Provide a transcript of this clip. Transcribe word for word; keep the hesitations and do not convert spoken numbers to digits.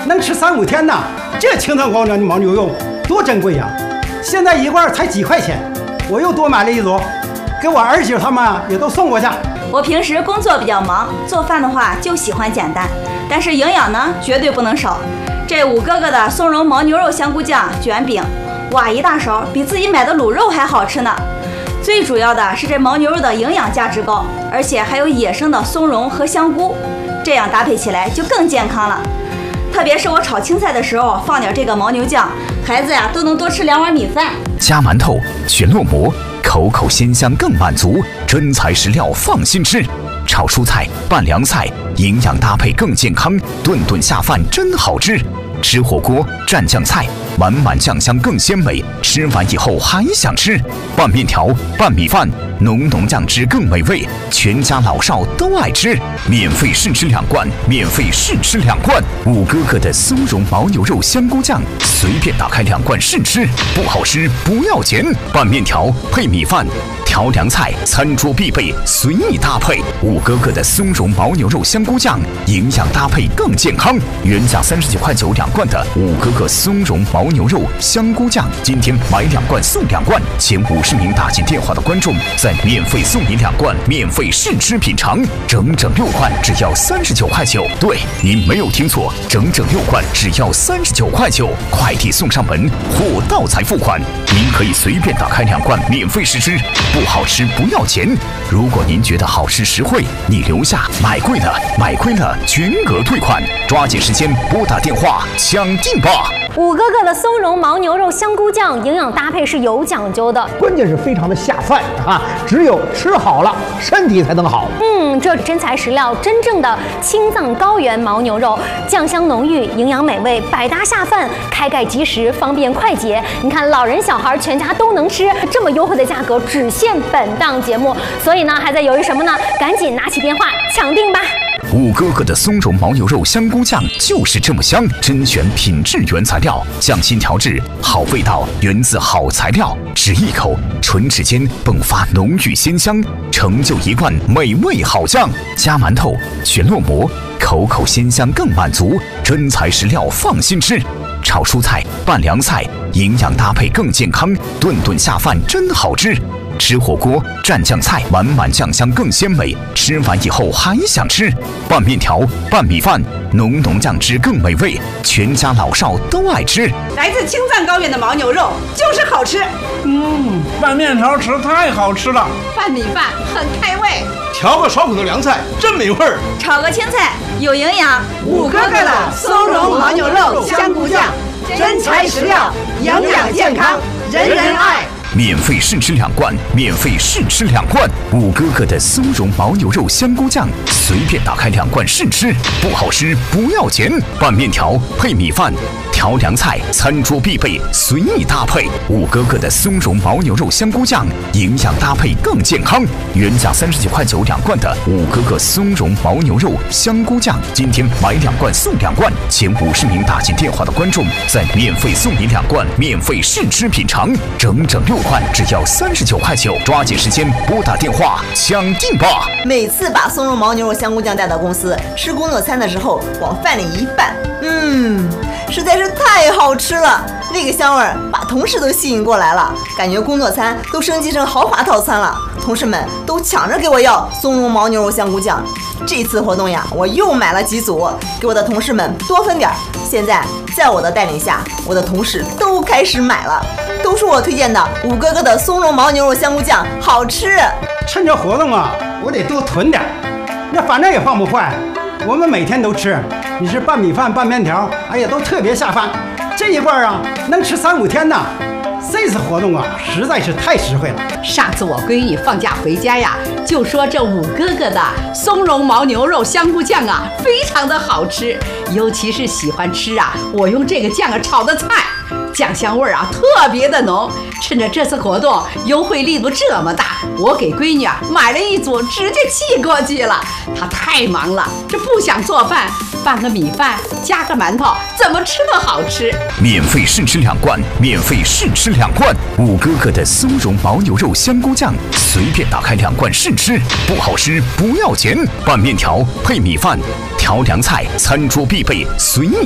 能吃三五天呢。这清汤广酱的牦牛肉多珍贵呀！现在一罐才几块钱，我又多买了一组，给我儿媳他们也都送过去。 我平时工作比较忙，做饭的话就喜欢简单，但是营养呢绝对不能少。这五哥哥的松茸牦牛肉香菇酱卷饼，哇，一大勺，比自己买的卤肉还好吃呢。最主要的是这牦牛肉的营养价值高，而且还有野生的松茸和香菇，这样搭配起来就更健康了。特别是我炒青菜的时候放点这个牦牛酱，孩子呀都能多吃两碗米饭。 加馒头，选烙馍，口口鲜香更满足，真材实料放心吃。炒蔬菜，拌凉菜，营养搭配更健康，顿顿下饭真好吃。吃火锅蘸酱菜，满满酱香更鲜美，吃完以后还想吃。拌面条、拌米饭，浓浓酱汁更美味，全家老少都爱吃。免费试吃两罐，免费试吃两罐。五哥哥的松茸牦牛肉香菇酱，随便打开两罐试吃，不好吃不要钱。拌面条配米饭，调凉菜，餐桌必备，随意搭配。五哥哥的松茸牦牛肉香菇酱，营养搭配更健康。原价三十九块九两罐的五哥哥松茸牦牛肉香菇酱，今天买两罐送两罐，前五十名打进电话的观众再免费送你两罐，免费试吃品尝，整整六罐只要三十九块九。对，您没有听错，整整六罐只要三十九块九，快递送上门，货到才付款。您可以随便打开两罐免费试吃，不好吃不要钱。如果您觉得好吃实惠，你留下；买贵了买亏了全额退款。抓紧时间拨打电话抢订吧！ 五哥哥的松茸牦牛肉香菇酱营养搭配是有讲究的， 关键是非常的下饭啊！只有吃好了，身体才能好。 嗯，这真材实料，真正的青藏高原牦牛肉，酱香浓郁，营养美味，百搭下饭，开盖即食，方便快捷。你看，老人小孩全家都能吃，这么优惠的价格只限本档节目，所以呢，还在犹豫什么呢？赶紧拿起电话抢订吧！ 五哥哥的松茸牦牛肉香菇酱就是这么香，甄选品质原材料，匠心调制，好味道源自好材料。只一口，唇齿间迸发浓郁鲜香，成就一罐美味好酱。加馒头，选烙馍，口口鲜香更满足，真材实料放心吃。炒蔬菜，拌凉菜，营养搭配更健康，顿顿下饭真好吃。吃火锅蘸酱菜，满满酱香更鲜美，吃完以后还想吃。拌面条、拌米饭，浓浓酱汁更美味，全家老少都爱吃。 来自青藏高原的牦牛肉就是好吃。 嗯，拌面条吃太好吃了， 拌米饭很开胃， 调个爽口的凉菜真没味儿， 炒个青菜有营养。 五哥哥的松茸牦牛肉香菇酱，真材实料，营养健康，人人爱。 免费试吃两罐，免费试吃两罐。五哥哥的松茸牦牛肉香菇酱，随便打开两罐试吃，不好吃不要钱。拌面条配米饭，调凉菜，餐桌必备，随意搭配。五哥哥的松茸牦牛肉香菇酱，营养搭配更健康。原价三十九块九两罐的五哥哥松茸牦牛肉香菇酱，今天买两罐送两罐，前五十名打进电话的观众再免费送你两罐，免费试吃品尝，整整六罐只要三十九块九，抓紧时间拨打电话抢订吧！ 每次把松茸牦牛肉香菇酱带到公司吃工作餐的时候，往饭里一拌，嗯，实在是太好吃了。那个香味儿把同事都吸引过来了，感觉工作餐都升级成豪华套餐了。同事们都抢着给我要松茸牦牛肉香菇酱。这次活动呀，我又买了几组，给我的同事们多分点。现在在我的带领下，我的同事都开始买了，都说我推荐的五哥哥的松茸牦牛肉香菇酱好吃。 趁着活动啊，我得多囤点，那反正也放不坏，我们每天都吃。你是拌米饭、拌面条，哎呀，都特别下饭。这一罐啊，能吃三五天呢。这次活动啊，实在是太实惠了。 上次我闺女放假回家呀，就说这五哥哥的松茸牦牛肉香菇酱啊，非常的好吃，尤其是喜欢吃啊我用这个酱啊炒的菜，酱香味啊特别的浓。趁着这次活动优惠力度这么大，我给闺女啊买了一组，直接寄过去了。她太忙了，这不想做饭，拌个米饭加个馒头，怎么吃都好吃。 免费试吃两罐，免费试吃两罐。五哥哥的松茸牦牛肉香菇酱，随便打开两罐试吃，不好吃不要钱。拌面条配米饭，调凉菜，餐桌必备，随意